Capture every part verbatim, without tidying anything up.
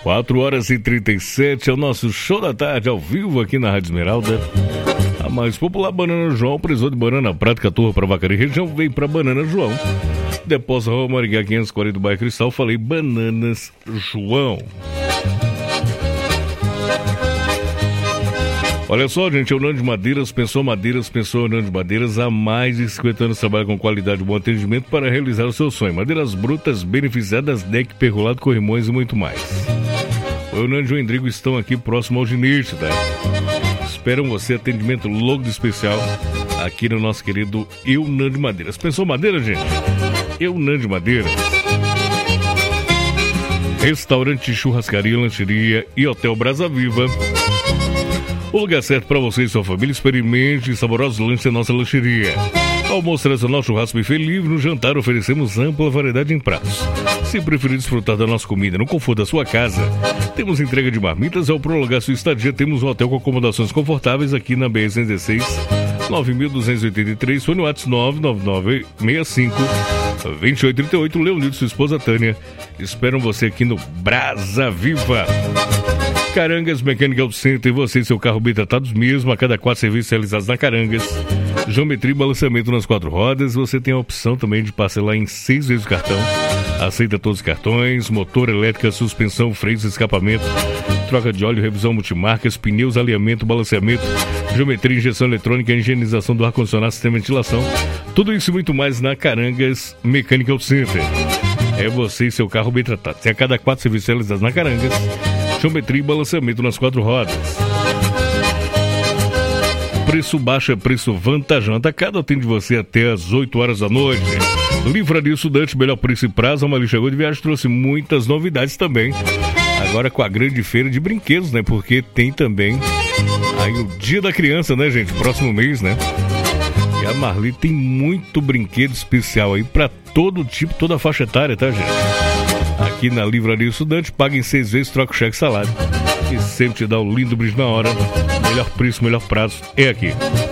quatro horas e trinta e sete é o nosso show da tarde ao vivo aqui na Rádio Esmeralda. A mais popular Banana João, precisou de banana prática, torre para Vacaria região, vem para Banana João. Depósito Rua Maringá quinhentos e quarenta do bairro Cristal, falei Bananas João. Olha só, gente, é o Nando de Madeiras, pensou Madeiras, pensou Nando de Madeiras, há mais de cinquenta anos trabalha com qualidade e bom atendimento para realizar o seu sonho. Madeiras brutas, beneficiadas, deck, pergolado, corrimões e muito mais. O Nando e o Endrigo estão aqui próximo ao ginete, tá? Esperam você, atendimento logo de especial aqui no nosso querido Eu Nando de Madeiras. Pensou Madeira, gente? Eu Nando de Madeiras. Restaurante, churrascaria, lancheria e Hotel Brasa Viva. O lugar certo para você e sua família. Experimente saborosos lanches em nossa lancheria. Almoço tradicional, churrasco buffet livre. No jantar oferecemos ampla variedade em pratos. Se preferir desfrutar da nossa comida no conforto da sua casa, temos entrega de marmitas. Ao prolongar sua estadia, temos um hotel com acomodações confortáveis aqui na B R cento e dezesseis, nove mil duzentos e oitenta e três. Fone WhatsApp nove nove nove seis cinco dois oito três oito. Leonildo e sua esposa Tânia esperam você aqui no Brasa Viva. Carangas Mechanical Center, você e seu carro bem tratados mesmo, a cada quatro serviços realizados na Carangas. Geometria e balanceamento nas quatro rodas, você tem a opção também de parcelar em seis vezes o cartão. Aceita todos os cartões, motor, elétrica, suspensão, freios, escapamento, troca de óleo, revisão multimarcas, pneus, alinhamento, balanceamento, geometria, injeção eletrônica, higienização do ar-condicionado, sistema de ventilação. Tudo isso e muito mais na Carangas Mechanical Center. É você e seu carro bem tratado. Tem a cada quatro serviços realizados na Carangas. Geometria e balanceamento nas quatro rodas. Preço baixo é preço vantajante. Atacado atende você até às oito horas da noite. Livraria Estudante, melhor preço e prazo. A Mali chegou de viagem, trouxe muitas novidades também. Agora com a grande feira de brinquedos, né? Porque tem também aí o Dia da Criança, né, gente? Próximo mês, né? E a Marli tem muito brinquedo especial aí pra todo tipo, toda a faixa etária, tá, gente? Aqui na Livraria Estudante, paga em seis vezes, troca o cheque salário. E sempre te dá o lindo brinde na hora. Melhor preço, melhor prazo é aqui.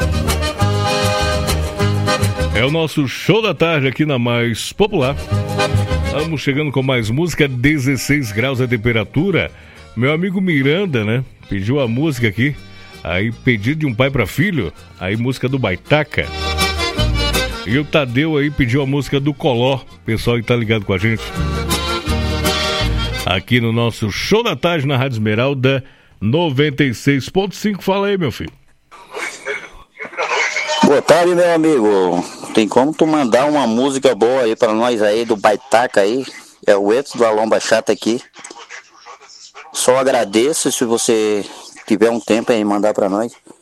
É o nosso show da tarde aqui na Mais Popular. Estamos chegando com mais música, dezesseis graus a temperatura. Meu amigo Miranda, né, pediu a música aqui. Aí, pedido de um pai para filho. Aí, música do Baitaca. E o Tadeu aí pediu a música do Coló. Pessoal que tá ligado com a gente aqui no nosso show da tarde na Rádio Esmeralda noventa e seis ponto cinco. Fala aí, meu filho. Boa tarde, meu amigo. Tem como tu mandar uma música boa aí pra nós aí do Baitaca aí? É o Edson do Alomba Chata aqui. Só agradeço se você tiver um tempo aí mandar pra nós.